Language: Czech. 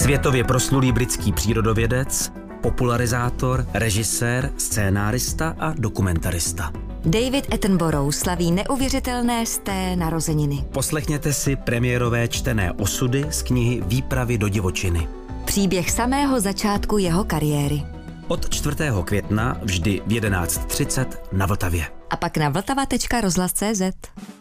Světově proslulý britský přírodovědec, popularizátor, režisér, scénárista a dokumentarista. David Attenborough slaví neuvěřitelné 100. narozeniny. Poslechněte si premiérové čtené osudy z knihy Výpravy do divočiny. Příběh samého začátku jeho kariéry. Od 4. května vždy v 11:30 na Vltavě. A pak na vltava.rozhlas.cz.